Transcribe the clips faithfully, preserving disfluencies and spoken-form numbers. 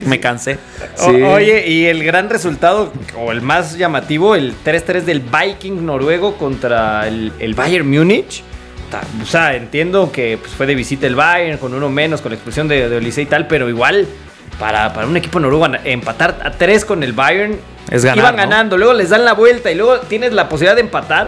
Me cansé. Sí. O, oye, y el gran resultado, o el más llamativo, el tres tres del Viking noruego contra el, el Bayern Múnich. O sea, entiendo que pues, fue de visita el Bayern, con uno menos, con la expulsión de, de Olise y tal, pero igual, para, para un equipo noruego, empatar a tres con el Bayern, es ganar, iban ¿no? ganando, luego les dan la vuelta y luego tienes la posibilidad de empatar.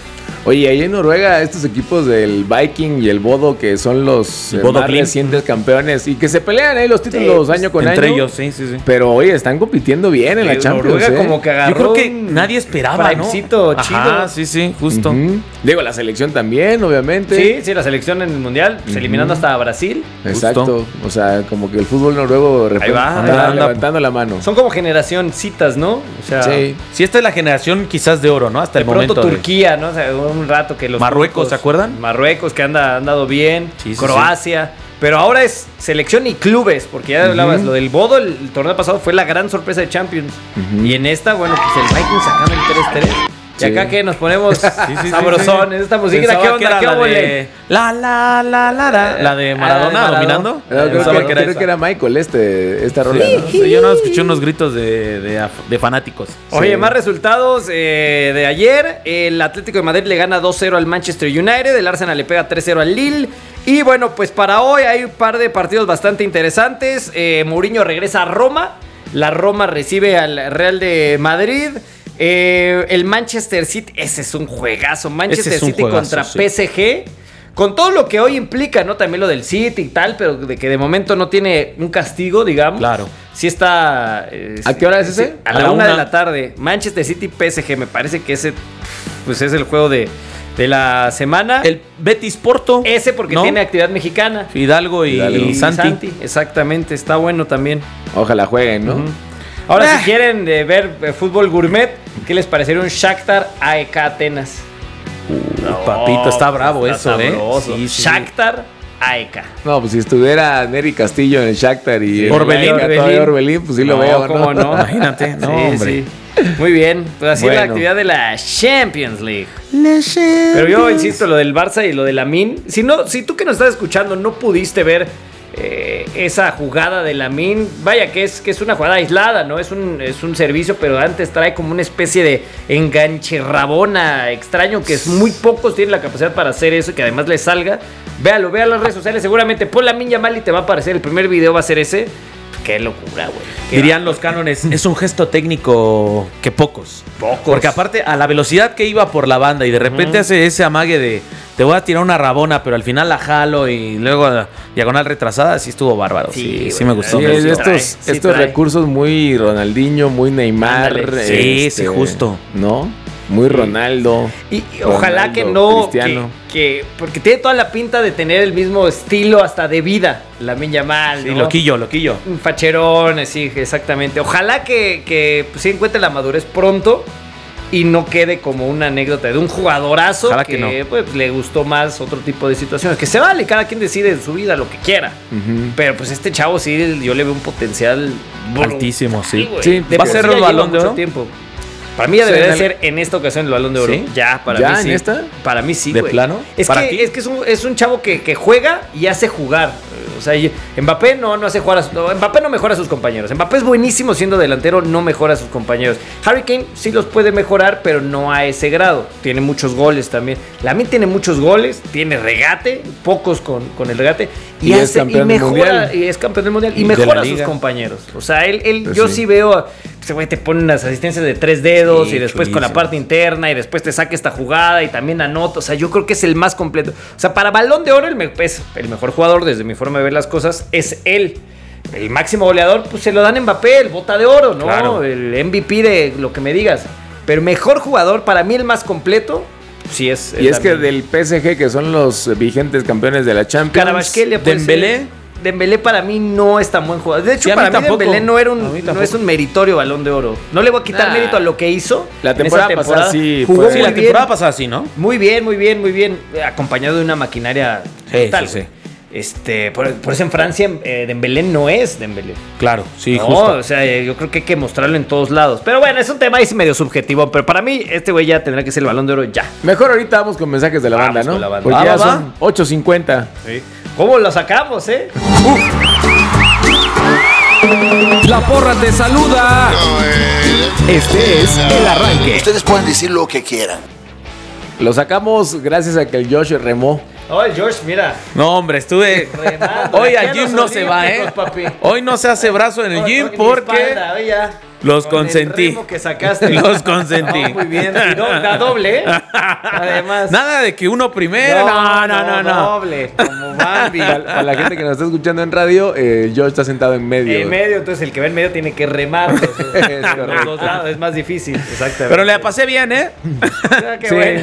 Oye, ahí en Noruega, estos equipos del Viking y el Bodo, que son los eh, más recientes campeones y que se pelean ahí los títulos sí, año con entre año. ellos, sí, sí, sí. Pero oye, están compitiendo bien en sí, la Champions. Noruega ¿eh? como que agarró. Yo creo que nadie esperaba, ¿no? Chido. Ajá, sí, sí, justo. Uh-huh. Digo, la selección también, obviamente. Sí, sí, la selección en el Mundial, uh-huh. eliminando hasta a Brasil. Exacto. Justo. O sea, como que el fútbol noruego ahí va, está levantando la mano. Son como generacioncitas, ¿no? O sea, sí. Sí, esta es la generación quizás de oro, ¿no? Hasta de el momento. Pronto Turquía, ¿no? O sea, un rato que los Marruecos, ¿se acuerdan? Marruecos, que anda, han andado bien. Sí, sí, Croacia. Sí. Pero ahora es selección y clubes, porque ya uh-huh. hablabas, lo del Bodo, el, el torneo pasado fue la gran sorpresa de Champions. Uh-huh. Y en esta, bueno, pues el Viking sacando el tres tres. Y sí. acá que nos ponemos sí, sí, sabrosones, sí, sí. esta musiquita, ¿qué onda? ¿Qué la, de... la la la la la la de Maradona ah, de dominando. No, creo, que, que, era, creo que era Michael este, esta rola, sí. ¿no? Sí, yo no escuché unos gritos de, de, de fanáticos. Oye, sí. más resultados eh, de ayer. El Atlético de Madrid le gana dos cero al Manchester United, el Arsenal le pega tres cero al Lille. Y bueno, pues para hoy hay un par de partidos bastante interesantes. Eh, Mourinho regresa a Roma. La Roma recibe al Real de Madrid. Eh, el Manchester City, ese es un juegazo. Manchester es un City juegazo, contra sí. P S G. Con todo lo que hoy implica, ¿no? También lo del City y tal, pero de que de momento no tiene un castigo, digamos. Claro. Sí está... Eh, ¿A qué hora es ese? A, a la, la una, una de la tarde. Manchester City P S G. Me parece que ese pues es el juego de, de la semana. El Betis Porto. Ese porque ¿no? tiene actividad mexicana. Hidalgo y, Hidalgo. y Santi. Santi. Exactamente, está bueno también. Ojalá jueguen, ¿no? Uh-huh. Ahora, ah. si quieren eh, ver eh, fútbol gourmet, ¿qué les parecería un Shakhtar A E K Atenas? Uh, no, papito, está bravo está eso, sabroso. ¿eh? Sí, Shakhtar A E K. No, pues si estuviera Neri Castillo en el Shakhtar y Orbelín, Orbelín. Orbelín, pues sí no, lo veo, ¿no? ¿cómo no? Imagínate, no, sí, hombre. Sí. Muy bien, pues así bueno. es la actividad de la Champions League. La Champions. Pero yo insisto, lo del Barça y lo de Lamine. Si no, si tú que nos estás escuchando no pudiste ver eh, esa jugada de Lamine, vaya que es que es una jugada aislada, ¿no? Es un, es un servicio, pero antes trae como una especie de enganche rabona extraño que es muy pocos tienen la capacidad para hacer eso y que además le salga. Véalo, ve a las redes sociales, seguramente pon Lamine Yamal y te va a aparecer. El primer video va a ser ese. Qué locura, güey. Dirían los cánones, es un gesto técnico que pocos. Pocos. Porque aparte, a la velocidad que iba por la banda y de repente uh-huh. hace ese amague de te voy a tirar una rabona, pero al final la jalo y luego diagonal retrasada, sí estuvo bárbaro. Sí, sí, sí me gustó. Sí, me gustó. Estos, trae, sí estos recursos muy Ronaldinho, muy Neymar. Sí, este, sí, justo. ¿No? Muy Ronaldo. Y, y ojalá Ronaldo, que no. Que, que, porque tiene toda la pinta de tener el mismo estilo hasta de vida. Lamine Yamal. Sí, ¿no? loquillo, loquillo. Un facherón, sí, exactamente. Ojalá que, que pues, sí encuentre la madurez pronto y no quede como una anécdota de un jugadorazo ojalá que, que no. pues, le gustó más otro tipo de situaciones. Que se vale, cada quien decide en su vida lo que quiera. Uh-huh. Pero pues este chavo sí, yo le veo un potencial altísimo, sí. Sí, sí va a ser el balón de oro. Tiempo. Para mí ya debería de ser en esta ocasión el Balón de Oro. ¿Sí? Ya, para ¿Ya mí en sí. esta? Para mí sí, ¿De güey. plano? Es ¿Para que, ti? es, que es, un, es un chavo que, que juega y hace jugar. O sea, Mbappé no, no hace jugar a sus, no, Mbappé no mejora a sus compañeros. Mbappé es buenísimo siendo delantero, no mejora a sus compañeros. Harry Kane sí los puede mejorar, pero no a ese grado. Tiene muchos goles también. Lamine tiene muchos goles, tiene regate, pocos con, con el regate. Y, y hace, es campeón y mejora, del mundial. Y es campeón del mundial. Y, y mejora a sus compañeros. O sea, él, él pues yo sí. sí veo. Ese güey te pone unas asistencias de tres dedos sí, y después chulísimo. Con la parte interna y después te saca esta jugada y también anota. O sea, yo creo que es el más completo. O sea, para Balón de Oro el me, es el mejor jugador desde mi forma de ver las cosas es él. El máximo goleador, pues se lo dan a Mbappé, el bota de oro, ¿no? Claro. El M V P de lo que me digas. Pero mejor jugador, para mí el más completo, sí es. Y es que del P S G, que son los vigentes campeones de la Champions. Kvaratskhelia, Dembélé. Dembélé para mí no es tan buen jugador. De hecho, sí, para mí, tampoco. Dembélé no, era un, no es un meritorio Balón de Oro. No le voy a quitar nah. mérito a lo que hizo. La temporada, temporada pasada sí. Jugó Fue. Sí, la temporada bien. pasada sí, ¿no? Muy bien, muy bien, muy bien. Acompañado de una maquinaria sí, total. Sí, sí. Este, por, por eso en Francia eh, Dembélé no es Dembélé. Claro, sí, no, justo. O sea, yo creo que hay que mostrarlo en todos lados. Pero bueno, es un tema ahí medio subjetivo. Pero para mí, este güey ya tendrá que ser el Balón de Oro ya. Mejor ahorita vamos con mensajes de la vamos banda, ¿no? La banda. Porque va, ya va, son ocho cincuenta. Sí. ¿Cómo lo sacamos, eh? Uh. La porra te saluda. Este es El Arranque. Ustedes pueden decir lo que quieran. Lo sacamos gracias a que el Josh remó. Oh, el George, mira. No, hombre, estuve. Remando. Hoy Aquí al a gym los no se va, ¿eh? papi. Hoy no se hace brazo en el Hoy- gym hoy mi porque espalda, hoy ya. los Con consentí. el remo que sacaste. Los consentí. No, muy bien. Y do- da doble, ¿eh? Además. Nada de que uno primero. No, no, no, no. Doble, como Bambi. Para, para la gente que nos está escuchando en radio, eh, Josh está sentado en medio. En medio, entonces el que va en medio tiene que remar los, Es los correcto. dos lados, es más difícil. Exactamente. Pero le pasé bien, ¿eh? Ah, qué Sí. bueno.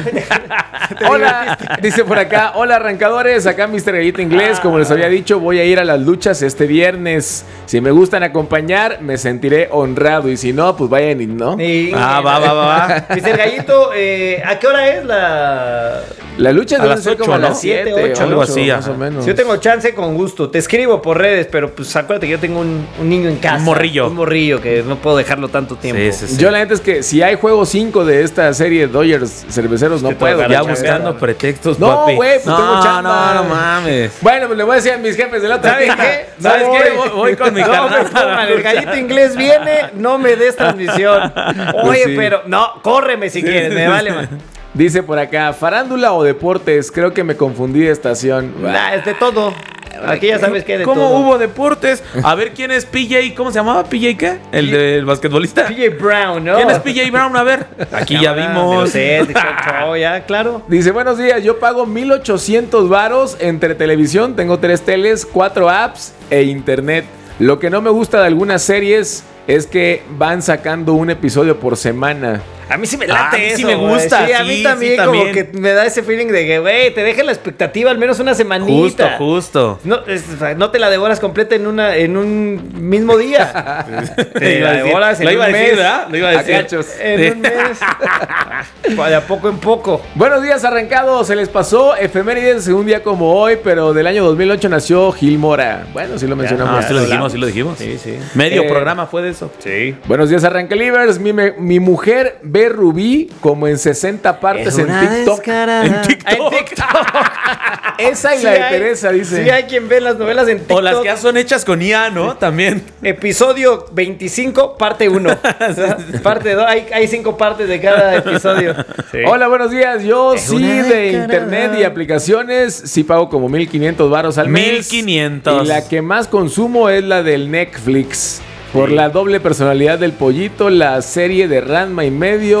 Hola, dice por acá, hola arrancadores, acá mister Gallito Inglés, como les había dicho, voy a ir a las luchas este viernes. Si me gustan acompañar, me sentiré honrado y si no, pues vayan y no. Y- Ah, va, va, va, va. mister Gallito, eh, ¿a qué hora es la...? La lucha A debe las ser como ocho, a las ¿no? siete, Siete, ocho, algo así, más ajá. o menos. Si yo tengo chance, con gusto. Te escribo por redes, pero pues acuérdate que yo tengo un, un niño en casa. Un morrillo. Un morrillo que no puedo dejarlo tanto tiempo. Sí, sí, sí. Yo la neta es que si hay juego cinco de esta serie Dodgers cerveceros, no Te puedo. tocará Ya chambear. buscando pretextos, No, papi. güey, pues no, tengo chamba. no, no mames. Bueno, pues le voy a decir a mis jefes del otro ¿Sabes día. qué? ¿Sabes No qué? voy. Voy- voy con mi No carnal me pongan, a la el lucha. Gallito Inglés viene, no me des transmisión. Oye, sí. pero no, córreme si quieres, me vale, man. Dice por acá, farándula o deportes, creo que me confundí de estación. Nah, es de todo. Aquí ya sabes que hay de ¿Cómo todo. hubo deportes? A ver, ¿quién es P J? ¿Cómo se llamaba? ¿P J qué? ¿El del basquetbolista? P J Brown, ¿no? ¿Quién es P J Brown? A ver. Aquí ya vimos. Sí, ya, claro. Dice, buenos días, yo pago mil ochocientos varos entre televisión, tengo tres teles, cuatro apps e internet. Lo que no me gusta de algunas series es que van sacando un episodio por semana. A mí sí me Ah, late a mí eso. sí me güey. gusta, Sí, a sí, mí sí, también, como también. que me da ese feeling de que, güey, te deja la expectativa al menos una Justo, semanita. justo. No, es- o sea, no te la devoras completa en una en un mismo día. Te Iba a la decir- devoras en Lo un iba a decir, mes. ¿verdad? Lo iba a A decir. cachos. En un mes. De a poco en poco. Buenos días, arrancados. Se les pasó efemérides un día como hoy, pero del año dos mil ocho nació Gil Mora. Bueno, sí lo mencionamos. Ah, sí lo dijimos, sí lo dijimos. Sí, sí. Medio Eh, programa fue de eso. Sí. Buenos días, Arranquelivers. Mi, me- mi mujer ve Rubí como en sesenta partes en TikTok. En TikTok. En TikTok. Esa y Sí la de hay- Teresa, dice. Sí hay quien ve las novelas en TikTok. O las que ya son hechas con I A, ¿no? También. Episodio veinticinco, parte uno. Parte dos. Hay, hay cinco partes de cada episodio. Sí. Hola, buenos días. Yo Es sí una de cara. internet y aplicaciones, sí pago como mil quinientos varos al mes. mil quinientos. Y la que más consumo es la del Netflix. Por la doble personalidad del pollito, la serie de Ranma y medio.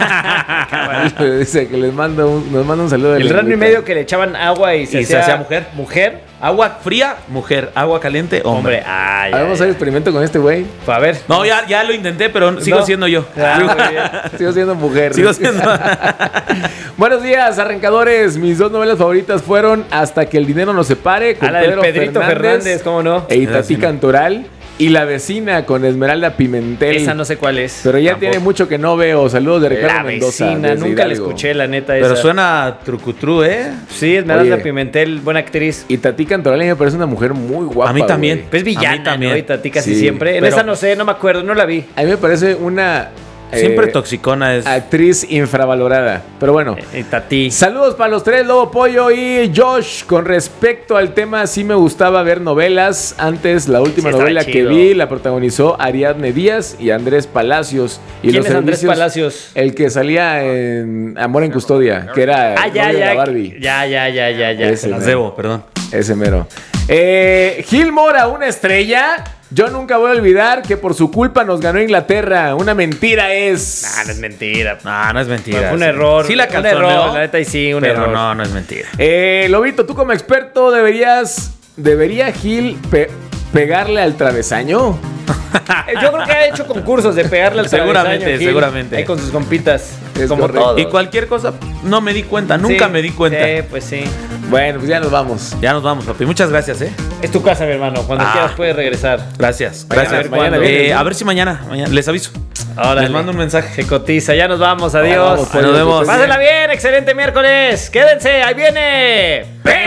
Dice que les manda un, nos manda un saludo. de El rano y lengüita. medio que le echaban agua y se, Y se hacía mujer. Mujer. Agua fría, mujer. Agua caliente, hombre. Hombre, ay, A ver, vamos a hacer experimento con este güey. A ver. No, ya, ya lo intenté, pero sigo No. siendo yo. Ah, Sigo- muy bien. Sigo siendo mujer. Sigo siendo. Buenos días, arrancadores. Mis dos novelas favoritas fueron Hasta que el dinero nos separe con A la del Pedro Pedrito Fernández, ¿cómo no? e Itatí Esa sí no. Cantoral y La vecina con Esmeralda Pimentel. Esa no sé cuál es. Pero ya Tampoco. tiene mucho que no veo. Saludos de Ricardo La Mendoza. vecina, desde nunca la Hidalgo. escuché, la neta. Pero esa. suena trucutru, ¿eh? Sí, Esmeralda Oye. Pimentel, buena actriz. Itatí Cantoral a mí me parece una mujer muy guapa. A mí también. güey. Pues A mí villana, también. ¿no? Y Tati casi Sí, siempre. En pero- esa no sé, no me acuerdo, no la vi. A mí me parece una Siempre eh, toxicona es. actriz infravalorada. Pero bueno. Y Tati. Saludos para los tres, Lobo Pollo y Josh. Con respecto al tema, sí me gustaba ver novelas. Antes, la última Sí, estaba novela que chido. vi la protagonizó Ariadne Díaz y Andrés Palacios. Y ¿Quién los es Andrés servicios- Palacios? El que salía en Amor en Custodia, que era Ah, el ya, novio de la ya. Barbie. Ya, ya, ya, ya, ya. Ese. Las debo, perdón. Ese mero. Eh, Gil Mora, una estrella. Yo nunca voy a olvidar que por su culpa nos ganó Inglaterra. Una mentira es. Ah, no es mentira. No, no es mentira. Fue un error. Sí la un calzoneó, error, la neta, y sí, un pero error. no, no es mentira. Eh, Lobito, tú como experto deberías. ¿Debería Gil pe- pegarle al travesaño? Eh, Yo creo que ha hecho concursos de pegarle al Seguramente, travesaño, Gil. seguramente. Ahí con sus compitas. Es como correcto. todo. Y cualquier cosa, no me di cuenta, nunca Sí, me di cuenta. Sí, pues sí. Bueno, pues ya nos vamos. Ya nos vamos, papi. Muchas gracias, ¿eh? Es tu casa, mi hermano. Cuando Ah. quieras puedes regresar. Gracias, Mañana- gracias. mañana Eh, vienes, ¿no? a ver si mañana, mañana les aviso. Órale. Les mando un mensaje. Se cotiza. Ya nos vamos. Adiós. Vamos, pues, Nos vemos. pues, Pásenla bien. Excelente miércoles. Quédense. Ahí viene.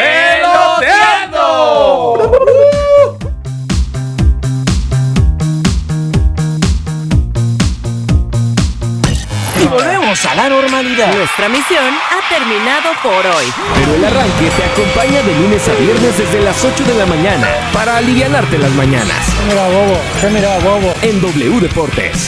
¡Peloteando! Y volvemos. Volvemos a la normalidad. Nuestra misión ha terminado por hoy. Pero el arranque te acompaña de lunes a viernes desde las ocho de la mañana para alivianarte las mañanas. Mira, bobo, ¿qué mira, bobo? En W Deportes.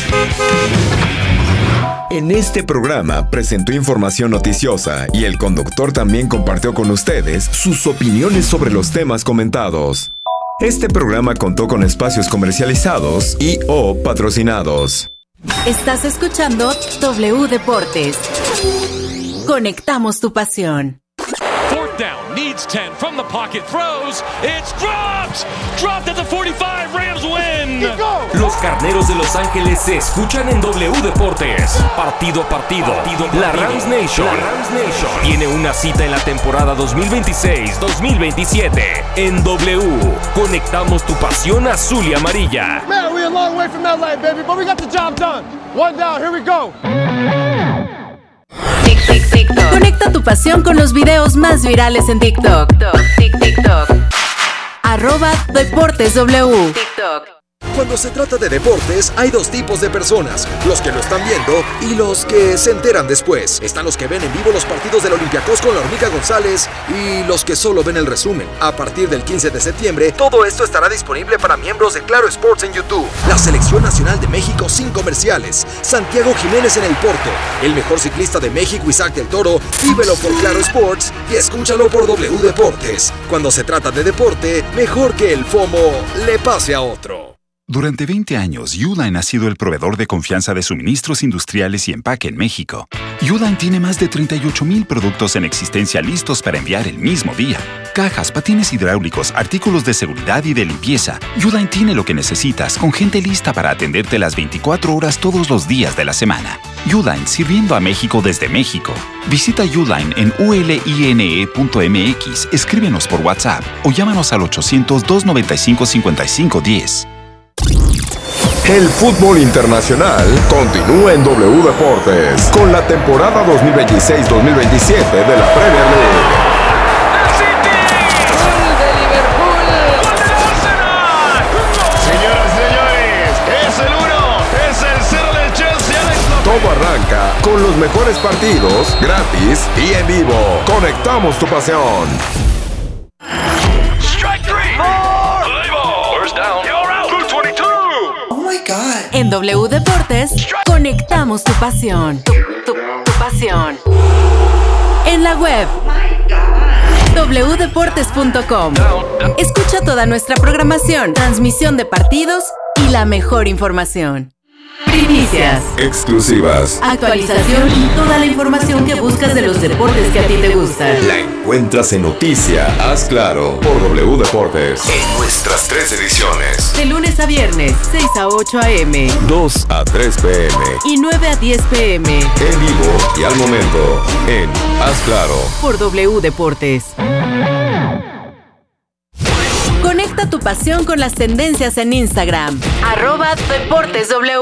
En este programa presentó información noticiosa y el conductor también compartió con ustedes sus opiniones sobre los temas comentados. Este programa contó con espacios comercializados y o patrocinados. Estás escuchando W Deportes. Conectamos tu pasión. Fourth down, needs ten from the pocket, throws, it's dropped! Dropped at the forty-five, Rams win! Los Carneros de Los Ángeles se escuchan en W Deportes. Partido a partido, partido, partido. La Rams Nation, la Rams Nation tiene una cita en la temporada dos mil veintiséis dos mil veintisiete. En W, conectamos tu pasión azul y amarilla. Man, we're a long way from L A, baby, but we got the job done. One down, here we go. Conecta tu pasión con los videos más virales en TikTok. TikTok. Arroba Deportes W. TikTok. Cuando se trata de deportes, hay dos tipos de personas, los que lo están viendo y los que se enteran después. Están los que ven en vivo los partidos del Olympiacos con la Hormiga González y los que solo ven el resumen. A partir del quince de septiembre, todo esto estará disponible para miembros de Claro Sports en YouTube. La Selección Nacional de México sin comerciales. Santiago Jiménez en el Porto. El mejor ciclista de México, Isaac del Toro. Vívelo por Claro Sports y escúchalo por W Deportes. Cuando se trata de deporte, mejor que el FOMO le pase a otro. Durante veinte años, Uline ha sido el proveedor de confianza de suministros industriales y empaque en México. Uline tiene más de treinta y ocho mil productos en existencia listos para enviar el mismo día. Cajas, patines hidráulicos, artículos de seguridad y de limpieza. Uline tiene lo que necesitas, con gente lista para atenderte las veinticuatro horas todos los días de la semana. Uline, sirviendo a México desde México. Visita Uline en u l i n e punto m x, escríbenos por WhatsApp o llámanos al ochocientos, doscientos noventa y cinco, cincuenta y cinco diez. El fútbol internacional continúa en W Deportes con la temporada dos mil veintiséis dos mil veintisiete de la Premier League. Señoras y señores, es el uno, es el cero del Chelsea, Alex López. Todo arranca con los mejores partidos, gratis y en vivo. Conectamos tu pasión. Strike three. First down. You're out. two twenty-two. Oh my God. En W Deportes, conectamos tu pasión. Tu, tu, tu pasión. En la web. doble u deportes punto com. Escucha toda nuestra programación, transmisión de partidos y la mejor información. Primicias, exclusivas, actualización y toda la información que buscas de los deportes que a ti te gustan. La encuentras en Noticia, Haz Claro, por W Deportes. En nuestras tres ediciones. De lunes a viernes, seis a ocho a eme dos a tres pe eme y nueve a diez pe eme. En vivo y al momento, en Haz Claro, por W Deportes. Conecta tu pasión con las tendencias en Instagram. Arroba Deportes W.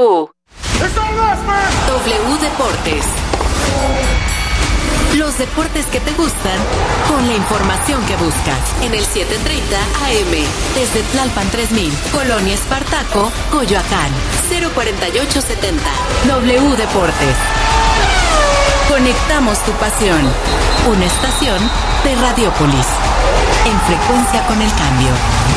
W Deportes. Los deportes que te gustan con la información que buscas. En el siete treinta a eme. Desde Tlalpan tres mil. Colonia Espartaco, Coyoacán. cero cuarenta y ocho setenta. W Deportes. Conectamos tu pasión. Una estación de Radiopolis. En frecuencia con el cambio.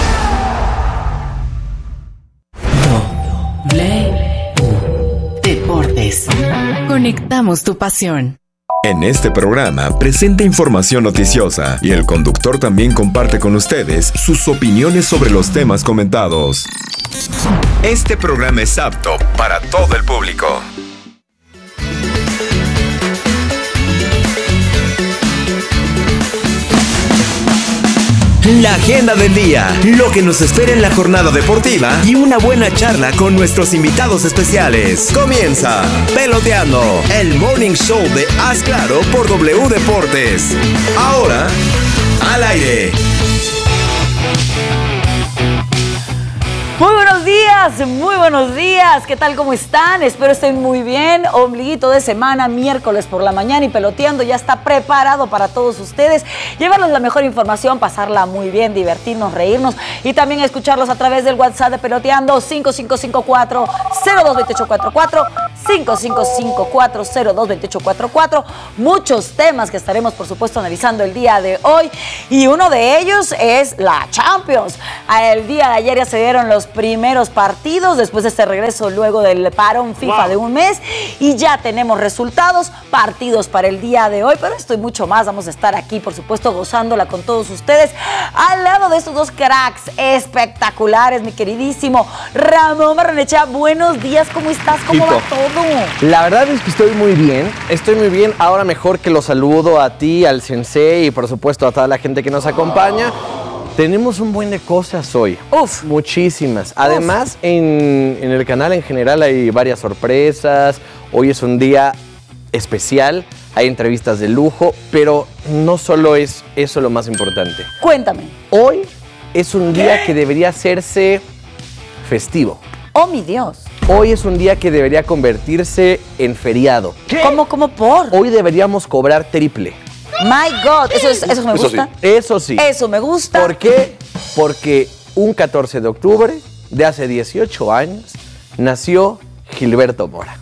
W Deportes. Conectamos tu pasión. En este programa presenta información noticiosa y el conductor también comparte con ustedes sus opiniones sobre los temas comentados. Este programa es apto para todo el público. La agenda del día, lo que nos espera en la jornada deportiva y una buena charla con nuestros invitados especiales. Comienza Peloteando, el morning show de Haz Claro por W Deportes. Ahora, al aire. Muy buenos días, muy buenos días. ¿Qué tal? ¿Cómo están? Espero estén muy bien. Ombliguito de semana, miércoles por la mañana y Peloteando ya está preparado para todos ustedes. Llevarles la mejor información, pasarla muy bien, divertirnos, reírnos y también escucharlos a través del WhatsApp de Peloteando cinco cinco cinco cuatro, cero dos dos ocho cuatro cuatro, cinco cinco cinco, cuatro cero dos, dos ocho cuatro cuatro. Muchos temas que estaremos, por supuesto, analizando el día de hoy. Y uno de ellos es la Champions. El día de ayer ya se dieron los primeros partidos después de este regreso luego del parón FIFA wow. de un mes. Y ya tenemos resultados, partidos para el día de hoy. Pero esto y mucho más. Vamos a estar aquí, por supuesto, gozándola con todos ustedes. Al lado de estos dos cracks espectaculares, mi queridísimo Ramón Barrenechea. Buenos días, ¿cómo estás? ¿Cómo Tito. va todo? La verdad es que estoy muy bien. Estoy muy bien. Ahora mejor que lo saludo a ti, al sensei y por supuesto a toda la gente que nos acompaña. Tenemos un buen de cosas hoy. Uf. Muchísimas. Además, Uf. En, en el canal en general hay varias sorpresas. Hoy es un día especial. Hay entrevistas de lujo, pero no solo es eso lo más importante. Cuéntame. Hoy es un día que debería hacerse festivo. ¡Oh, mi Dios! Hoy es un día que debería convertirse en feriado. ¿Qué? ¿Cómo, cómo por? Hoy deberíamos cobrar triple. My God, eso, es, eso me eso gusta. Sí. Eso sí. Eso me gusta. ¿Por qué? Porque un catorce de octubre de hace dieciocho años nació Gilberto Mora.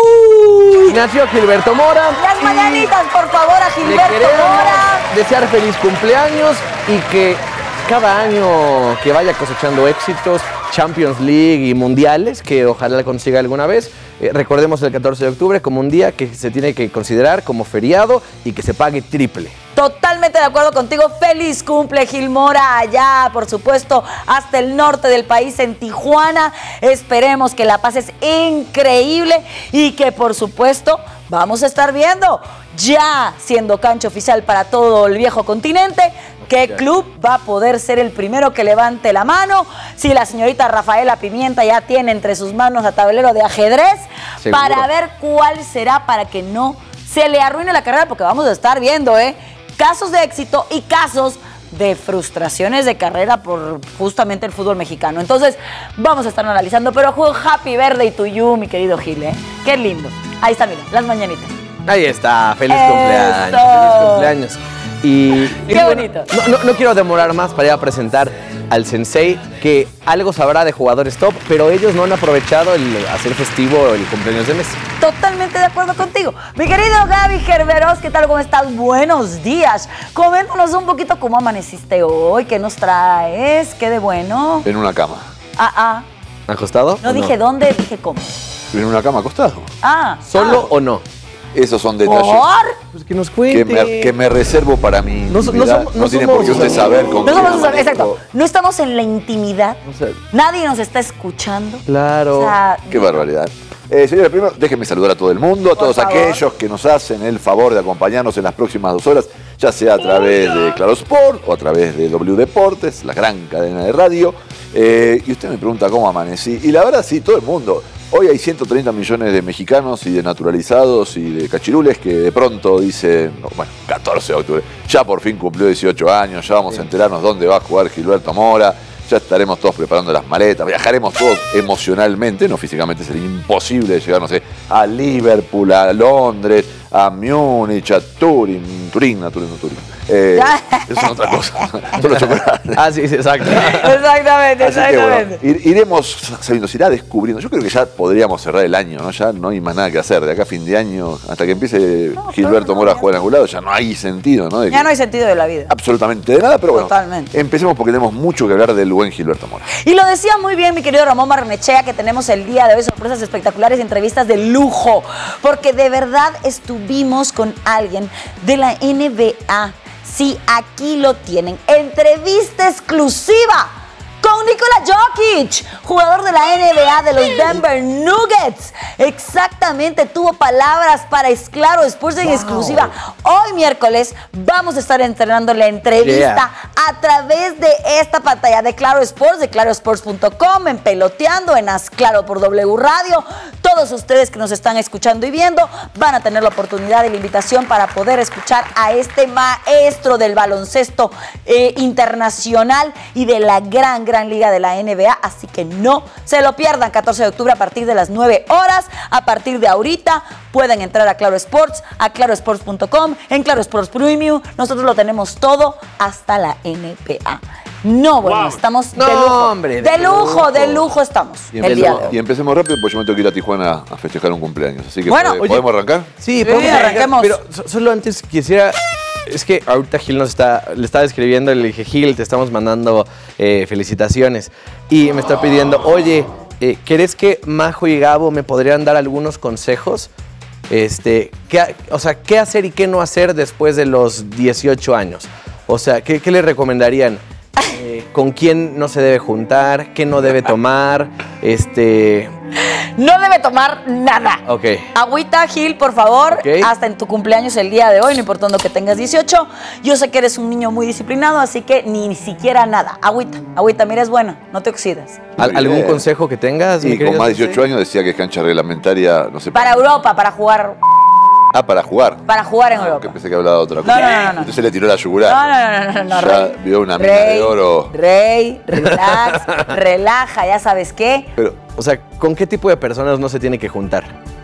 ¡Uy! Nació Gilberto Mora. Las mañanitas, por favor, a Gilberto Mora. Desear feliz cumpleaños y que cada año que vaya cosechando éxitos, Champions League y mundiales, que ojalá consiga alguna vez. Eh, recordemos el catorce de octubre como un día que se tiene que considerar como feriado y que se pague triple. Totalmente de acuerdo contigo. Feliz cumple, Gil Mora, allá, por supuesto, hasta el norte del país, en Tijuana. Esperemos que la pases increíble y que, por supuesto, vamos a estar viendo, ya siendo cancha oficial para todo el viejo continente, qué club va a poder ser el primero que levante la mano. Si la señorita Rafaela Pimienta ya tiene entre sus manos a tablero de ajedrez, ¿seguro? Para ver cuál será para que no se le arruine la carrera, porque vamos a estar viendo, ¿eh? Casos de éxito y casos de frustraciones de carrera por justamente el fútbol mexicano. Entonces, vamos a estar analizando, pero happy birthday to you, mi querido Gil, ¿eh? Qué lindo. Ahí está, mira, las mañanitas. Ahí está, feliz Eso. cumpleaños, feliz cumpleaños. Y, Qué y bonito. Bueno, no, no, no quiero demorar más para ir a presentar al sensei, que algo sabrá de jugadores top, pero ellos no han aprovechado el hacer festivo el cumpleaños de Messi. Totalmente de acuerdo contigo. Mi querido Gaby Gerberos, ¿qué tal? ¿Cómo estás? Buenos días. Coméntanos un poquito cómo amaneciste hoy, qué nos traes, qué de bueno. En una cama. Ah, ah. ¿Acostado? No dije no? dónde, dije cómo. En una cama acostado. Ah. ¿Solo ah. o no? Esos son detalles. ¿Por? Pues que nos cuente. Que me, que me reservo para mí. No, no, no, no tiene por qué usted saber con No somos usuarios, exacto. No estamos en la intimidad. O sea, nadie nos está escuchando. Claro. O sea, qué barbaridad. Eh, señora, primero déjenme saludar a todo el mundo, a todos aquellos que nos hacen el favor de acompañarnos en las próximas dos horas, ya sea a través de Claro Sport o a través de W Deportes, la gran cadena de radio. Eh, y usted me pregunta cómo amanecí. Y la verdad, sí, todo el mundo. Hoy hay ciento treinta millones de mexicanos y de naturalizados y de cachirules que de pronto dicen, no, bueno, catorce de octubre, ya por fin cumplió dieciocho años, ya vamos sí. a enterarnos dónde va a jugar Gilberto Mora, ya estaremos todos preparando las maletas, viajaremos todos emocionalmente, no físicamente sería imposible llegar, no sé, a Liverpool, a Londres, a Múnich, a Turín, Turín, a Turín, no Turín. Eh, eso es otra cosa. Solo chocolate. Ah, sí, sí, exacto. exactamente, Así exactamente. Que, bueno, iremos sabiendo, se irá descubriendo. Yo creo que ya podríamos cerrar el año, ¿no? Ya no hay más nada que hacer. De acá a fin de año, hasta que empiece no, Gilberto Mora a jugar en algún lado, ya no hay sentido, ¿no? De ya no hay sentido de la vida. Absolutamente de nada, pero bueno. Totalmente. Empecemos porque tenemos mucho que hablar del buen Gilberto Mora. Y lo decía muy bien mi querido Ramón Barrenechea, que tenemos el día de hoy sorpresas espectaculares y entrevistas de lujo. Porque de verdad estuvimos con alguien de la N B A. Sí, aquí lo tienen. Entrevista exclusiva con Nikola Jokic, jugador de la N B A de los Denver Nuggets. Exactamente, tuvo palabras para Claro Sports en wow. exclusiva. Hoy miércoles vamos a estar entrenando la entrevista yeah. a través de esta pantalla de Claro Sports, de claro sports punto com, en Peloteando, en Haz Claro por W Radio. Todos ustedes que nos están escuchando y viendo van a tener la oportunidad y la invitación para poder escuchar a este maestro del baloncesto eh, internacional y de la gran, gran liga de la N B A, así que no se lo pierdan. Catorce de octubre a partir de las nueve horas. A partir de ahorita pueden entrar a Claro Sports, a claro sports punto com, en Claro Sports Premium. Nosotros lo tenemos todo hasta la N B A. No, bueno, wow. estamos no, de lujo. Hombre, de, de lujo, lujo, de lujo estamos y el día de hoy. Y empecemos rápido porque yo me tengo que ir a Tijuana a festejar un cumpleaños. Así que bueno, ¿podemos oye, arrancar? Sí, podemos sí, arrancar. Pero solo antes quisiera... Es que ahorita Gil nos está, le estaba escribiendo, le dije, Gil, te estamos mandando eh, felicitaciones. Y me está pidiendo, oye, eh, ¿crees que Majo y Gabo me podrían dar algunos consejos? Este, ¿qué, o sea, ¿qué hacer y qué no hacer después de los dieciocho años? O sea, ¿qué, qué le recomendarían? Eh, ¿Con quién no se debe juntar? ¿Qué no debe tomar? Este... No debe tomar nada. Ok. Agüita, Gil, por favor, okay. Hasta en tu cumpleaños el día de hoy, no importando que tengas dieciocho. Yo sé que eres un niño muy disciplinado, así que ni, ni siquiera nada. Agüita, agüita, mira, es bueno, no te oxidas. ¿Al, ¿Algún consejo que tengas? Sí, con más de dieciocho años decía que es cancha reglamentaria, no sé. Para Europa, para jugar. Ah, para jugar. Para jugar en Europa. Que pensé que hablaba de otra cosa. No, no, no, no. Entonces le tiró la yugular. No, no, no, no, no, ya Rey. Vio una mina Rey, de oro. Rey, relax, relaja, ya sabes qué. Pero, o sea, ¿con qué tipo de personas no se tiene que juntar?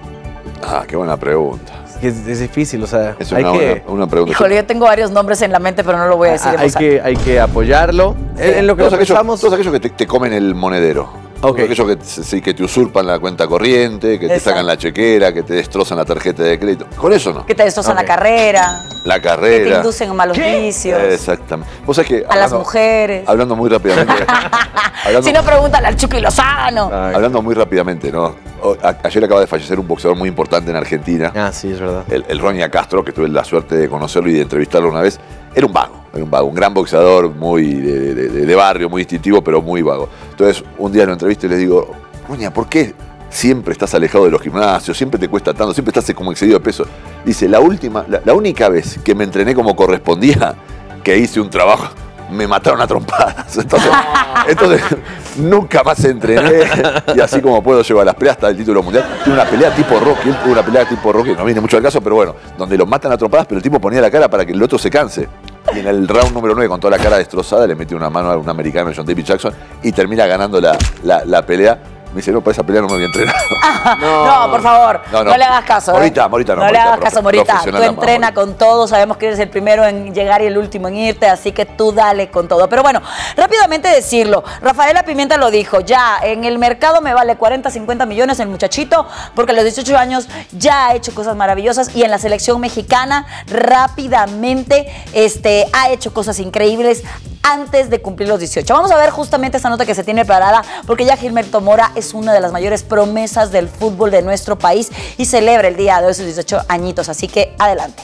Ah, qué buena pregunta. Es que es, es difícil, o sea, es hay una, que... Una, una pregunta. Híjole, yo tengo varios nombres en la mente, pero no lo voy a decir. Ah, hay, que, hay que apoyarlo. Sí. En, en lo que todos, aquellos, pensamos... todos aquellos que te, te comen el monedero. Okay. Aquellos que, sí, que te usurpan la cuenta corriente, que Exacto. te sacan la chequera, que te destrozan la tarjeta de crédito. Con eso no. Que te destrozan okay. la carrera. La carrera. Que te inducen a malos ¿Qué? vicios. Exactamente. ¿Vos sabés que, a hablando, las mujeres. Hablando muy rápidamente. hablando, si no, pregúntale al Chucky Lozano. Ay. Hablando muy rápidamente, ¿no? A, ayer acaba de fallecer un boxeador muy importante en Argentina. Ah, sí, es verdad. El, el Roña Castro, que tuve la suerte de conocerlo y de entrevistarlo una vez. Era un vago, era un vago, un gran boxeador, muy de, de, de, de barrio, muy instintivo, pero muy vago. Entonces, un día lo entrevisto y le digo, Roña, ¿por qué siempre estás alejado de los gimnasios? Siempre te cuesta tanto, siempre estás como excedido de peso. Dice, la última, la, la única vez que me entrené como correspondía, que hice un trabajo, me mataron a trompadas. Entonces, entonces nunca más entrené. Y así como puedo llevar las peleas hasta el título mundial. Tiene una pelea tipo Rocky, él tuvo una pelea tipo Rocky, no viene mucho al caso, pero bueno, donde lo matan a trompadas, pero el tipo ponía la cara para que el otro se canse. Y en el round número nueve, con toda la cara destrozada, le mete una mano a un americano, John David Jackson, y termina ganando la, la, la pelea. Me dice, no, para esa pelea no me había entrenado. no, no, por favor, no, no. no le hagas caso. Morita, ¿eh? Morita no. No Morita, le hagas caso, Morita. Tú entrena con todo, sabemos que eres el primero en llegar y el último en irte, así que tú dale con todo. Pero bueno, rápidamente decirlo, Rafaela Pimienta lo dijo, ya en el mercado me vale cuarenta, cincuenta millones el muchachito, porque a los dieciocho años ya ha hecho cosas maravillosas y en la selección mexicana rápidamente este, ha hecho cosas increíbles antes de cumplir los dieciocho. Vamos a ver justamente esta nota que se tiene preparada, porque ya Gilberto Mora es una de las mayores promesas del fútbol de nuestro país y celebra el día de hoy sus dieciocho añitos, así que adelante.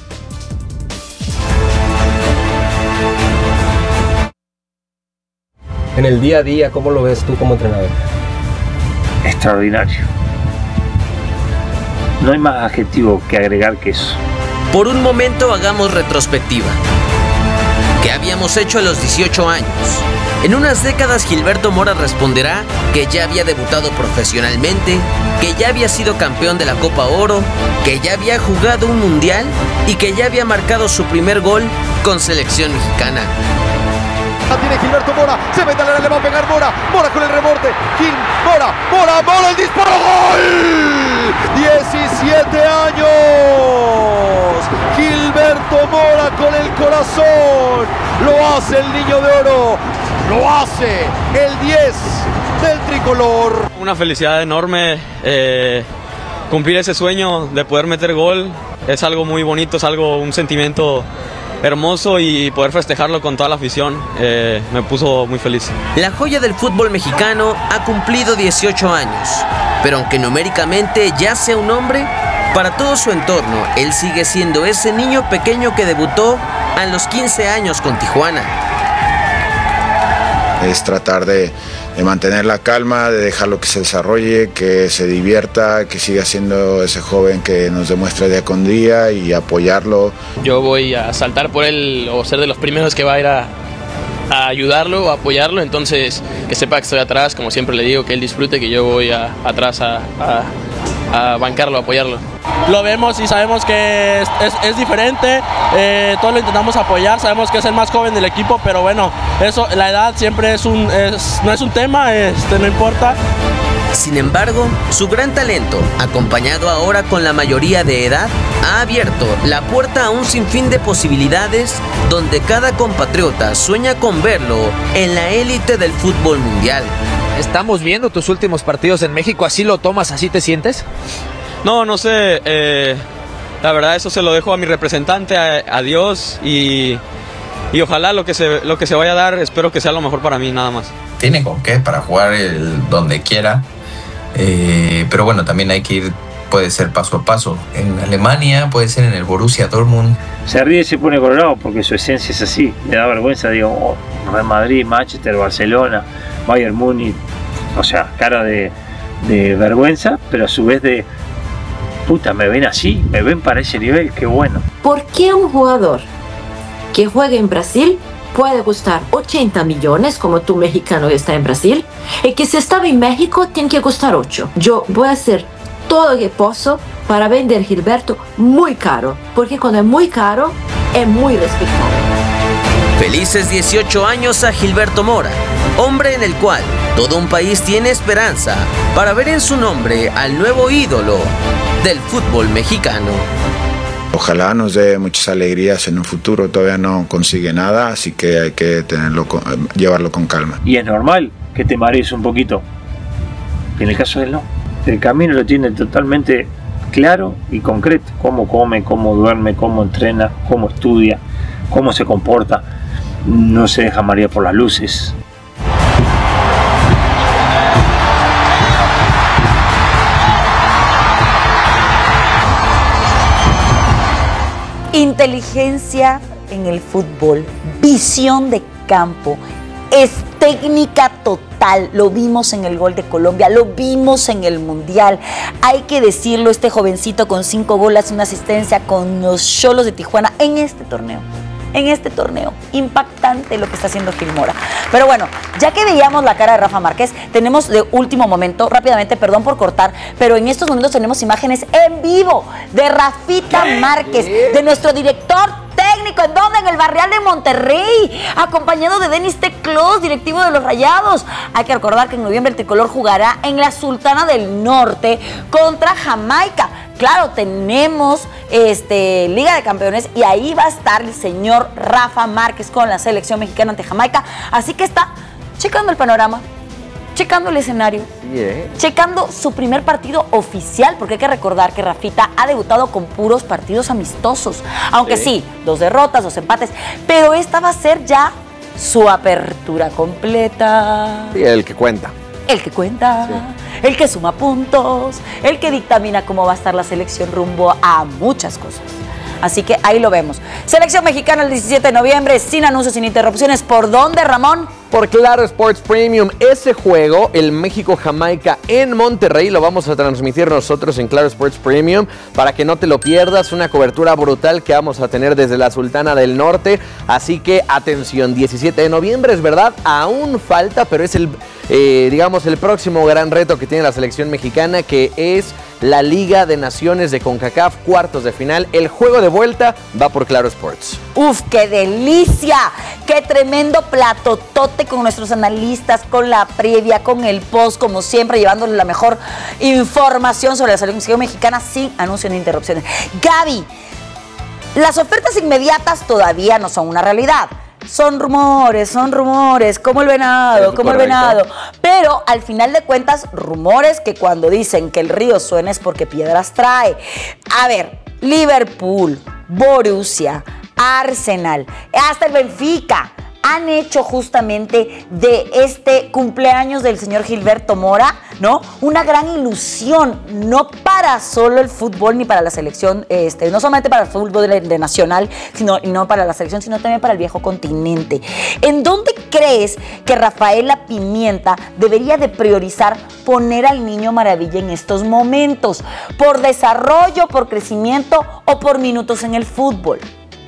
En el día a día, ¿cómo lo ves tú como entrenador? Extraordinario. No hay más adjetivo que agregar que eso. Por un momento hagamos retrospectiva. ¿Qué habíamos hecho a los dieciocho años? En unas décadas Gilberto Mora responderá que ya había debutado profesionalmente, que ya había sido campeón de la Copa Oro, que ya había jugado un mundial y que ya había marcado su primer gol con selección mexicana. Tiene Gilberto Mora, se mete al área, le va a pegar Mora, Mora con el rebote, Gil, Mora, Mora, Mora, el disparo, ¡gol! diecisiete años, Gilberto Mora con el corazón, lo hace el Niño de Oro, lo hace el diez del tricolor. Una felicidad enorme, eh, cumplir ese sueño de poder meter gol, es algo muy bonito, es algo, un sentimiento hermoso y poder festejarlo con toda la afición eh, me puso muy feliz. La joya del fútbol mexicano ha cumplido dieciocho años, pero aunque numéricamente ya sea un hombre, para todo su entorno, él sigue siendo ese niño pequeño que debutó a los quince años con Tijuana. Es tratar de, de mantener la calma, de dejarlo que se desarrolle, que se divierta, que siga siendo ese joven que nos demuestra día con día y apoyarlo. Yo voy a saltar por él o ser de los primeros que va a ir a, a ayudarlo o apoyarlo, entonces que sepa que estoy atrás, como siempre le digo, que él disfrute, que yo voy a, atrás a, a, a bancarlo, a apoyarlo. Lo vemos y sabemos que es, es, es diferente, eh, todos lo intentamos apoyar, sabemos que es el más joven del equipo, pero bueno, eso, la edad siempre es un, es, no es un tema, este, no importa. Sin embargo, su gran talento, acompañado ahora con la mayoría de edad, ha abierto la puerta a un sinfín de posibilidades donde cada compatriota sueña con verlo en la élite del fútbol mundial. Estamos viendo tus últimos partidos en México, ¿así lo tomas, así te sientes? No, no sé, eh, la verdad eso se lo dejo a mi representante, a, a Dios y, y ojalá lo que, se, lo que se vaya a dar, espero que sea lo mejor para mí, nada más. Tiene con qué para jugar el, donde quiera, eh, pero bueno, también hay que ir, puede ser paso a paso. En Alemania, puede ser en el Borussia Dortmund. Se ríe y se pone colorado porque su esencia es así, le da vergüenza, digo, oh, Real Madrid, Manchester, Barcelona, Bayern Múnich, o sea, cara de, de vergüenza, pero a su vez de, puta, me ven así, me ven para ese nivel, qué bueno. ¿Por qué un jugador que juega en Brasil puede costar ochenta millones, como tú mexicano que está en Brasil, y que si estaba en México tiene que costar ocho? Yo voy a hacer todo lo que puedo para vender Gilberto muy caro, porque cuando es muy caro, es muy respetado. Felices dieciocho años a Gilberto Mora, hombre en el cual todo un país tiene esperanza para ver en su nombre al nuevo ídolo del fútbol mexicano. Ojalá nos dé muchas alegrías en un futuro, todavía no consigue nada, así que hay que tenerlo, llevarlo con calma. Y es normal que te marees un poquito, en el caso de él no. El camino lo tiene totalmente claro y concreto, cómo come, cómo duerme, cómo entrena, cómo estudia, cómo se comporta, no se deja marear por las luces. Inteligencia en el fútbol, visión de campo, es técnica total. Lo vimos en el gol de Colombia, lo vimos en el Mundial. Hay que decirlo, este jovencito con cinco bolas, una asistencia con los Xolos de Tijuana en este torneo. En este torneo, impactante lo que está haciendo Gil Mora. Pero bueno, ya que veíamos la cara de Rafa Márquez, tenemos de último momento, rápidamente, perdón por cortar, pero en estos momentos tenemos imágenes en vivo de Rafita Márquez, de nuestro director técnico. ¿En dónde? En el Barrial de Monterrey, acompañado de Denis Teclos, directivo de los Rayados. Hay que recordar que en noviembre el tricolor jugará en la Sultana del Norte contra Jamaica. Claro, tenemos este, Liga de Campeones y ahí va a estar el señor Rafa Márquez con la selección mexicana ante Jamaica. Así que está checando el panorama, checando el escenario, yeah. checando su primer partido oficial, porque hay que recordar que Rafita ha debutado con puros partidos amistosos. Aunque sí, sí dos derrotas, dos empates, pero esta va a ser ya su apertura completa. Sí, el que cuenta. El que cuenta, sí. El que suma puntos, el que dictamina cómo va a estar la selección rumbo a muchas cosas. Así que ahí lo vemos. Selección mexicana el diecisiete de noviembre, sin anuncios, sin interrupciones. ¿Por dónde, Ramón? Por Claro Sports Premium. Ese juego, el México-Jamaica en Monterrey, lo vamos a transmitir nosotros en Claro Sports Premium para que no te lo pierdas. Una cobertura brutal que vamos a tener desde la Sultana del Norte. Así que atención, diecisiete de noviembre, es verdad, aún falta, pero es el, eh, digamos, el próximo gran reto que tiene la selección mexicana, que es la Liga de Naciones de CONCACAF, cuartos de final. El juego de vuelta va por Claro Sports. ¡Uf, qué delicia! ¡Qué tremendo platotote con nuestros analistas, con la previa, con el post, como siempre, llevándoles la mejor información sobre la selección mexicana sin anuncios ni interrupciones! Gaby, las ofertas inmediatas todavía no son una realidad. Son rumores, son rumores, como el venado, como el venado. Pero al final de cuentas, rumores que cuando dicen que el río suena es porque piedras trae. A ver, Liverpool, Borussia, Arsenal, hasta el Benfica han hecho justamente de este cumpleaños del señor Gilberto Mora, ¿no?, una gran ilusión, no para solo el fútbol ni para la selección, este, no solamente para el fútbol de, de nacional, sino no para la selección, sino también para el viejo continente. ¿En dónde crees que Rafaela Pimienta debería de priorizar poner al Niño Maravilla en estos momentos? ¿Por desarrollo, por crecimiento o por minutos en el fútbol?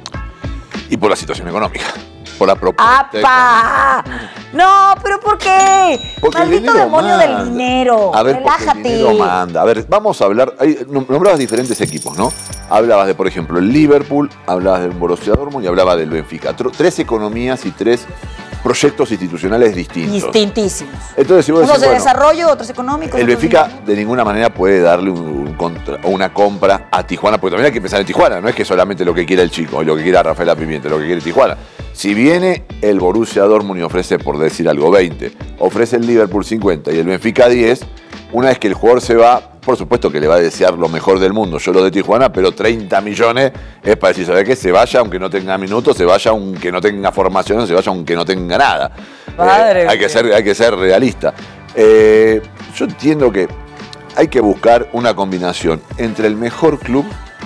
Y por la situación económica. Por la propuesta. ¡Apa! No, pero ¿por qué? Porque maldito demonio manda. Del dinero. A ver, relájate. El dinero manda. A ver, vamos a hablar. Hay, nombrabas diferentes equipos, ¿no? Hablabas de, por ejemplo, el Liverpool, hablabas del Borussia Dortmund y hablabas del Benfica. Tres economías y tres proyectos institucionales distintos. Distintísimos. Entonces, si vos Unos decís, de bueno, desarrollo, otros económicos. el otros Benfica de... de ninguna manera puede darle un, un contra, una compra a Tijuana, porque también hay que pensar en Tijuana, no es que solamente lo que quiera el chico, lo que quiera Rafael Pimienta, lo que quiere Tijuana. Si viene el Borussia Dortmund y ofrece, por decir algo, veinte, ofrece el Liverpool cincuenta y el Benfica diez, una vez que el jugador se va, por supuesto que le va a desear lo mejor del mundo, yo lo de Tijuana, pero treinta millones es para decir, ¿sabes qué? Se vaya aunque no tenga minutos, se vaya aunque no tenga formación, se vaya aunque no tenga nada. Eh, hay, que ser, hay que ser realista. Eh, yo entiendo que hay que buscar una combinación entre el mejor club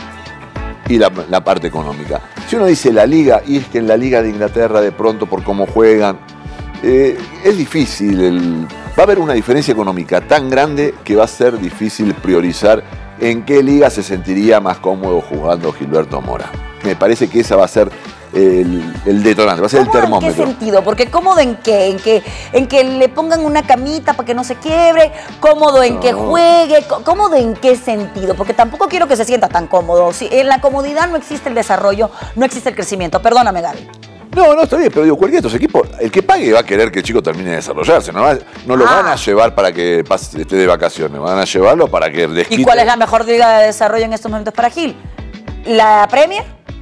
y la, la parte económica. Si uno dice la liga, y es que en la liga de Inglaterra de pronto por cómo juegan, eh, es difícil, el, va a haber una diferencia económica tan grande que va a ser difícil priorizar en qué liga se sentiría más cómodo jugando Gilberto Mora. Me parece que esa va a ser el, el detonante, va a ser el termómetro. ¿En qué sentido? Porque cómodo en qué, en que, en que le pongan una camita para que no se quiebre, cómodo en no. que juegue, cómodo en qué sentido, porque tampoco quiero que se sienta tan cómodo. Si en la comodidad no existe el desarrollo, no existe el crecimiento. Perdóname, Gaby. No, no, está bien, pero digo, cualquiera de estos equipos, el que pague va a querer que el chico termine de desarrollarse, no, va, no lo ah. van a llevar para que pase, esté de vacaciones, van a llevarlo para que desquite. ¿Y cuál es la mejor liga de desarrollo en estos momentos para Gil? ¿La Premier?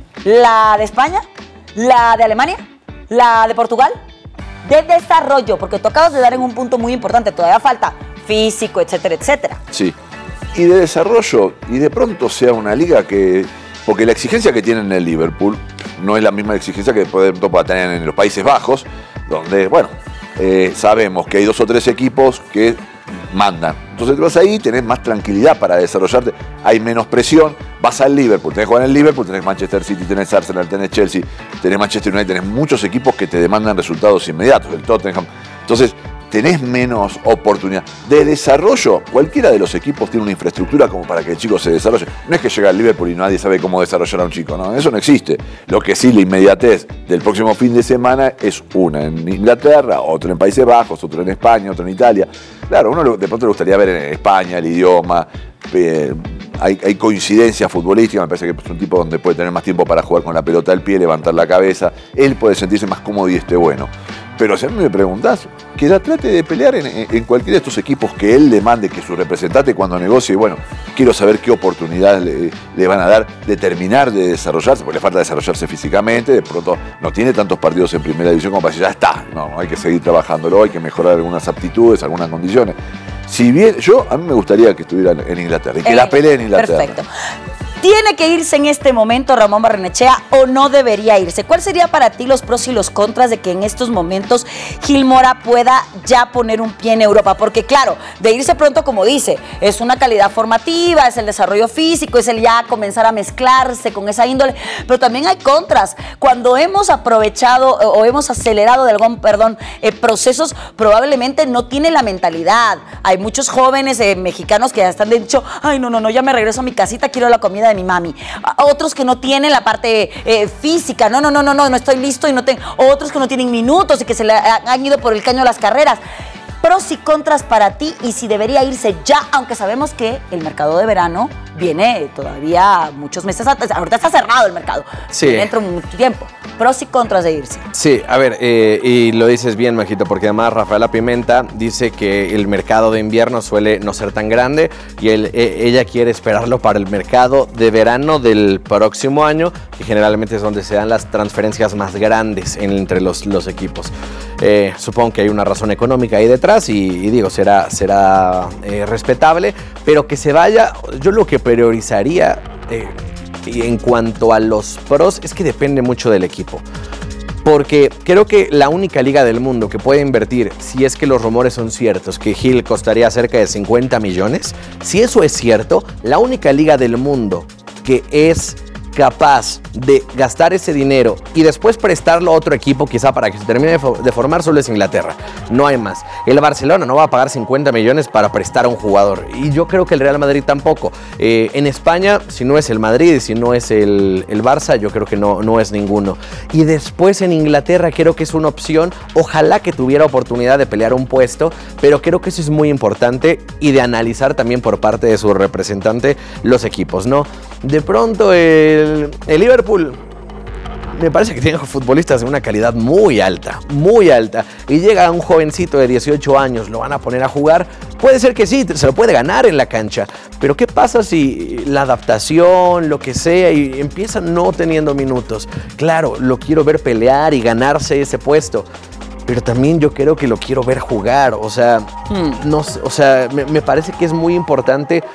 ¿La de España? ¿La de Alemania? ¿La de Portugal? De desarrollo, porque tú acabas de dar en un punto muy importante, todavía falta físico, etcétera, etcétera. Sí, y de desarrollo, y de pronto sea una liga que... Porque la exigencia que tienen en el Liverpool no es la misma exigencia que pueden tener en los Países Bajos, donde, bueno, eh, sabemos que hay dos o tres equipos que mandan. Entonces vas ahí, tenés más tranquilidad para desarrollarte, hay menos presión, vas al Liverpool, tenés que jugar en el Liverpool, tenés Manchester City, tenés Arsenal, tenés Chelsea, tenés Manchester United, tenés muchos equipos que te demandan resultados inmediatos, el Tottenham. Entonces, tenés menos oportunidad. De desarrollo, cualquiera de los equipos tiene una infraestructura como para que el chico se desarrolle. No es que llega al Liverpool y nadie sabe cómo desarrollar a un chico, no, eso no existe. Lo que sí, la inmediatez del próximo fin de semana es una en Inglaterra, otra en Países Bajos, otro en España, otro en Italia. Claro, uno de pronto le gustaría ver en España el idioma, eh, hay, hay coincidencia futbolística, me parece que es un tipo donde puede tener más tiempo para jugar con la pelota al pie, levantar la cabeza, él puede sentirse más cómodo y esté bueno. Pero si a mí me preguntás, que ya trate de pelear en, en cualquiera de estos equipos que él le mande, que su representante cuando negocie, bueno, quiero saber qué oportunidades le, le van a dar de terminar de desarrollarse, porque le falta desarrollarse físicamente, de pronto no tiene tantos partidos en primera división como para decir, ya está, no, hay que seguir trabajándolo, hay que mejorar algunas aptitudes, algunas condiciones. Si bien, yo, a mí me gustaría que estuviera en Inglaterra y que eh, la pelee en Inglaterra. Perfecto. ¿Tiene que irse en este momento Ramón Barrenechea o no debería irse? ¿Cuál sería para ti los pros y los contras de que en estos momentos Gil Mora pueda ya poner un pie en Europa? Porque claro, de irse pronto, como dice, es una calidad formativa, es el desarrollo físico, es el ya comenzar a mezclarse con esa índole, pero también hay contras. Cuando hemos aprovechado o hemos acelerado de algún, perdón, eh, procesos, probablemente no tiene la mentalidad. Hay muchos jóvenes eh, mexicanos que ya están de dicho, ay, no, no, no, ya me regreso a mi casita, quiero la comida de mi mami. Otros que no tienen la parte eh, física, no, no, no, no, no, no estoy listo y no tengo. Otros que no tienen minutos y que se le han ido por el caño las carreras. Pros y contras para ti y si debería irse ya, aunque sabemos que el mercado de verano viene todavía muchos meses atrás. Ahorita está cerrado el mercado. Sí. Viene dentro de mucho tiempo. Pros y contras de irse. Sí, a ver, eh, y lo dices bien, Majito, porque además Rafaela Pimenta dice que el mercado de invierno suele no ser tan grande y él, eh, ella quiere esperarlo para el mercado de verano del próximo año, que generalmente es donde se dan las transferencias más grandes en, entre los, los equipos. Eh, supongo que hay una razón económica ahí detrás y, y digo, será, será eh, respetable, pero que se vaya, yo lo que priorizaría eh, en cuanto a los pros es que depende mucho del equipo. Porque creo que la única liga del mundo que puede invertir, si es que los rumores son ciertos, que Gil costaría cerca de cincuenta millones, si eso es cierto, la única liga del mundo que es capaz de gastar ese dinero y después prestarlo a otro equipo quizá para que se termine de formar solo es Inglaterra, no hay más. El Barcelona no va a pagar cincuenta millones para prestar a un jugador y yo creo que el Real Madrid tampoco. Eh, en España, si no es el Madrid y si no es el, el Barça, yo creo que no, no es ninguno. Y después en Inglaterra creo que es una opción, ojalá que tuviera oportunidad de pelear un puesto, pero creo que eso es muy importante y de analizar también por parte de su representante los equipos, ¿no? De pronto el, el Liverpool me parece que tienen futbolistas de una calidad muy alta, muy alta. Y llega un jovencito de dieciocho años, lo van a poner a jugar. Puede ser que sí, se lo puede ganar en la cancha. Pero ¿qué pasa si la adaptación, lo que sea, y empieza no teniendo minutos? Claro, lo quiero ver pelear y ganarse ese puesto. Pero también yo creo que lo quiero ver jugar. O sea, hmm. no sé, o sea, me, me parece que es muy importante.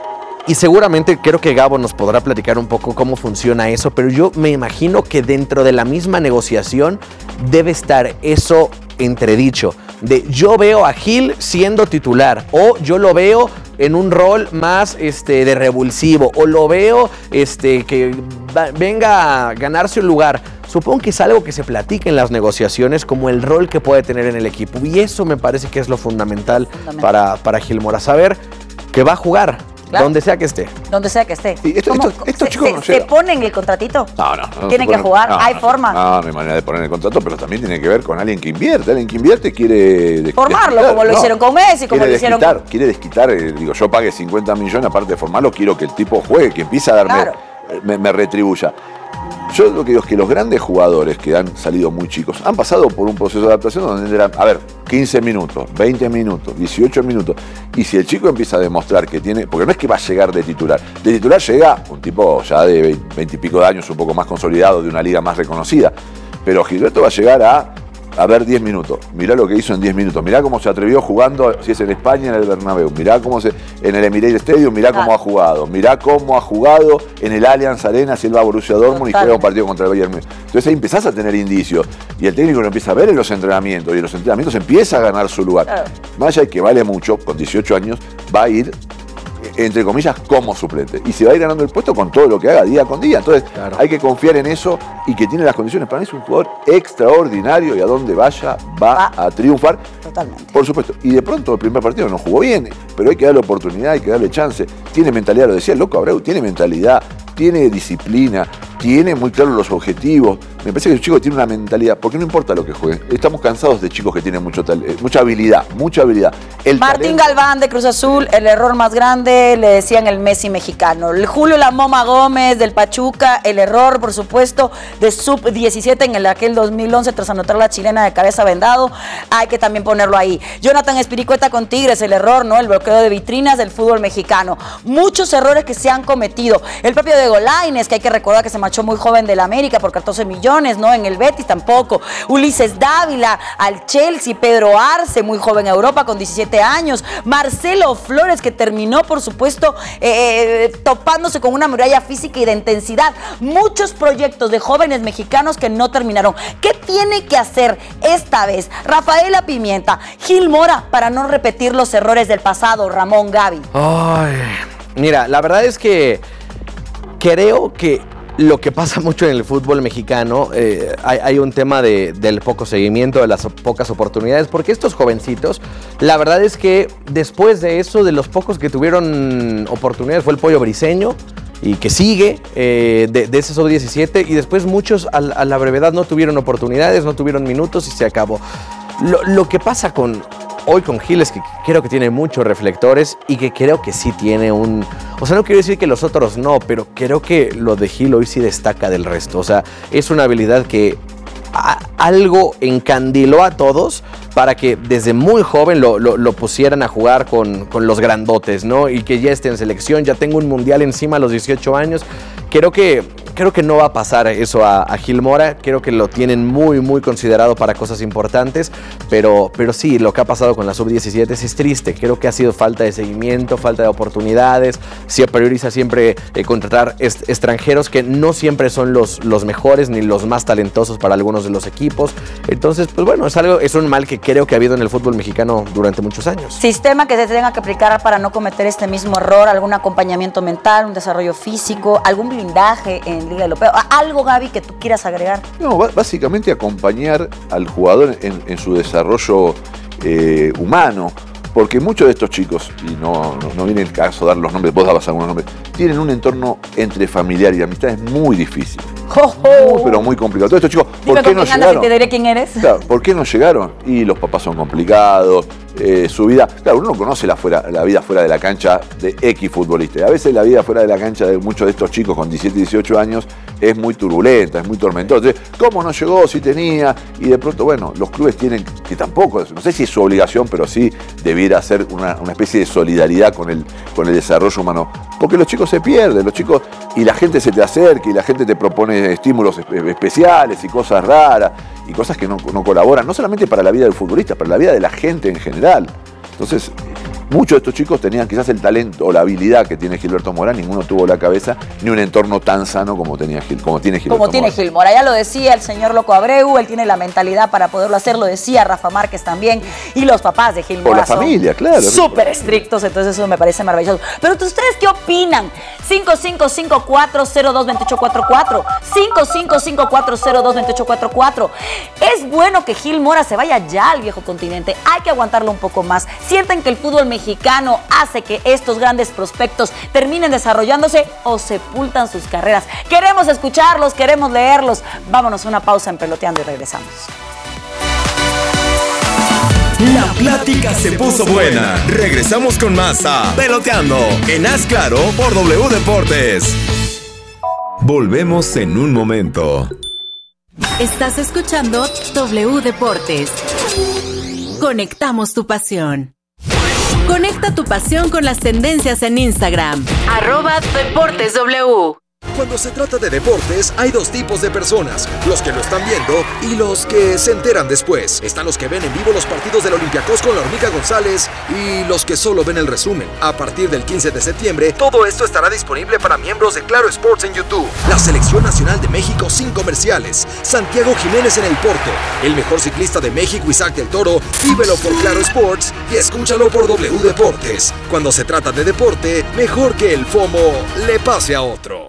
Y seguramente creo que Gabo nos podrá platicar un poco cómo funciona eso, pero yo me imagino que dentro de la misma negociación debe estar eso entredicho, de yo veo a Gil siendo titular, o yo lo veo en un rol más este, de revulsivo, o lo veo este, que va, venga a ganarse un lugar. Supongo que es algo que se platica en las negociaciones como el rol que puede tener en el equipo, y eso me parece que es lo fundamental, fundamental. Para, para Gil Mora, saber que va a jugar. Claro. Donde sea que esté. Donde sea que esté. Sí, esto, esto, esto, se, chicos, se, no ¿Se pone en el contratito? No, no. no Tienen que jugar, no, hay no, forma. No, no hay manera de poner en el contrato, pero también tiene que ver con alguien que invierte. Alguien que invierte quiere... De, formarlo, desquitar, como lo no, hicieron con Messi, como lo hicieron desquitar, con... Quiere desquitar, eh, digo, yo pague cincuenta millones, aparte de formarlo, quiero que el tipo juegue, que empiece a darme, claro. me, me retribuya. Yo lo que digo es que los grandes jugadores que han salido muy chicos han pasado por un proceso de adaptación donde eran, a ver, quince minutos, veinte minutos, dieciocho minutos. Y si el chico empieza a demostrar que tiene, porque no es que va a llegar de titular, de titular llega un tipo ya de veinte y pico de años, un poco más consolidado, de una liga más reconocida. Pero Gilberto va a llegar a, a ver diez minutos. Mirá lo que hizo en diez minutos. Mirá cómo se atrevió jugando, si es en España, en el Bernabéu. Mirá cómo se, en el Emirates Stadium, mirá claro. cómo ha jugado. Mirá cómo ha jugado en el Allianz Arena, si él va a Borussia Dortmund y juega un partido contra el Bayern Múnich. Entonces ahí empezás a tener indicios. Y el técnico lo empieza a ver en los entrenamientos. Y en los entrenamientos empieza a ganar su lugar. Claro. Más allá de que vale mucho, con dieciocho años, va a ir, entre comillas, como suplente. Y se va a ir ganando el puesto con todo lo que haga día con día. Entonces claro. hay que confiar en eso y que tiene las condiciones. Para mí es un jugador extraordinario y a donde vaya va, va a triunfar. Totalmente. Por supuesto. Y de pronto el primer partido no jugó bien, pero hay que darle oportunidad, hay que darle chance. Tiene mentalidad, lo decía el loco Abreu, tiene mentalidad, tiene disciplina, tiene muy claros los objetivos. Me parece que el chico tiene una mentalidad, porque no importa lo que juegue. Estamos cansados de chicos que tienen mucho tal, mucha habilidad, mucha habilidad. El Martín talento... Galván de Cruz Azul, el error más grande, le decían el Messi mexicano. El Julio La Moma Gómez del Pachuca, el error, por supuesto, de sub diecisiete en el aquel dos mil once tras anotar la chilena de cabeza vendado. Hay que también ponerlo ahí. Jonathan Espiricueta con Tigres, el error, ¿no? El bloqueo de vitrinas del fútbol mexicano. Muchos errores que se han cometido. El propio Diego Lainez, que hay que recordar que se marchó muy joven del América por catorce millones, ¿no? En el Betis tampoco. Ulises Dávila al Chelsea. Pedro Arce, muy joven a Europa con diecisiete años. Marcelo Flores, que terminó, por supuesto, eh, topándose con una muralla física y de intensidad. Muchos proyectos de jóvenes mexicanos que no terminaron. ¿Qué tiene que hacer esta vez Rafaela Pimienta, Gil Mora, para no repetir los errores del pasado? Ramón, Gaby. Ay, mira, la verdad es que creo que lo que pasa mucho en el fútbol mexicano, eh, hay, hay un tema de, del poco seguimiento, de las pocas oportunidades, porque estos jovencitos, la verdad es que después de eso, de los pocos que tuvieron oportunidades, fue el Pollo Briseño, y que sigue eh, de, de ese sub diecisiete, y después muchos a, a la brevedad no tuvieron oportunidades, no tuvieron minutos y se acabó. Lo, lo que pasa con hoy con Gil es que creo que tiene muchos reflectores y que creo que sí tiene un... O sea, no quiero decir que los otros no, pero creo que lo de Gil hoy sí destaca del resto. O sea, es una habilidad que a, algo encandiló a todos para que desde muy joven lo, lo, lo pusieran a jugar con, con los grandotes, ¿no? Y que ya esté en selección, ya tengo un mundial encima a los dieciocho años. Creo que, creo que no va a pasar eso a, a Gil Mora. Creo que lo tienen muy, muy considerado para cosas importantes. Pero, pero sí, lo que ha pasado con la sub diecisiete es triste. Creo que ha sido falta de seguimiento, falta de oportunidades. Se prioriza siempre eh, contratar est- extranjeros que no siempre son los, los mejores ni los más talentosos para algunos de los equipos. Entonces, pues bueno, es algo, es un mal que creo que ha habido en el fútbol mexicano durante muchos años. Sistema que se tenga que aplicar para no cometer este mismo error, algún acompañamiento mental, un desarrollo físico, algún blindaje en Liga Europea. Algo, Gaby, que tú quieras agregar. No, básicamente acompañar al jugador en, en su desarrollo eh, humano, porque muchos de estos chicos, y no, no, no viene el caso dar los nombres, vos dabas algunos nombres, tienen un entorno entre familiar y amistad, es muy difícil. Oh, oh. Muy, pero muy complicado. Todos estos chicos, ¿por Dime qué no quién llegaron? andas y te diré quién eres. Claro, ¿por qué no llegaron? Y los papás son complicados, eh, su vida. Claro, uno no conoce la, fuera, la vida fuera de la cancha de X futbolista. Y a veces la vida fuera de la cancha de muchos de estos chicos con diecisiete, dieciocho años es muy turbulenta, es muy tormentosa. Entonces, ¿cómo no llegó? Si tenía. Y de pronto, bueno, los clubes tienen que tampoco, no sé si es su obligación, pero sí debiera ser una, una especie de solidaridad con el, con el desarrollo humano. Porque los chicos se pierden, los chicos, y la gente se te acerca y la gente te propone estímulos especiales y cosas raras y cosas que no, no colaboran, no solamente para la vida del futbolista, para la vida de la gente en general. Entonces, muchos de estos chicos tenían quizás el talento o la habilidad que tiene Gilberto Mora, ninguno tuvo la cabeza ni un entorno tan sano como, tenía Gil, como tiene Gilberto Como tiene Mora. Gil Mora, ya lo decía el señor Loco Abreu, él tiene la mentalidad para poderlo hacer, lo decía Rafa Márquez también, y los papás de Gil Mora Por la familia, claro. súper estrictos, entonces eso me parece maravilloso. Pero ¿ustedes qué opinan? cinco cinco cinco cuatro cero dos dos ocho cuatro cuatro, cinco cinco cinco cuatro cero dos dos ocho cuatro cuatro. ¿Es bueno que Gil Mora se vaya ya al viejo continente? Hay que aguantarlo un poco más. ¿Sienten que el fútbol mexicano hace que estos grandes prospectos terminen desarrollándose o sepultan sus carreras? Queremos escucharlos, queremos leerlos. Vámonos a una pausa en Peloteando y regresamos. La plática se puso buena. Regresamos con más a Peloteando en Haz Claro por W Deportes. Volvemos en un momento. Estás escuchando W Deportes. Conectamos tu pasión. Conecta tu pasión con las tendencias en Instagram. Arroba Deportes W. Cuando se trata de deportes, hay dos tipos de personas, los que lo están viendo y los que se enteran después. Están los que ven en vivo los partidos del Olympiacos con la Hormiga González y los que solo ven el resumen. A partir del quince de septiembre, todo esto estará disponible para miembros de Claro Sports en YouTube. La Selección Nacional de México sin comerciales. Santiago Jiménez en el Porto. El mejor ciclista de México, Isaac del Toro. Vívelo por Claro Sports y escúchalo por W Deportes. Cuando se trata de deporte, mejor que el FOMO le pase a otro.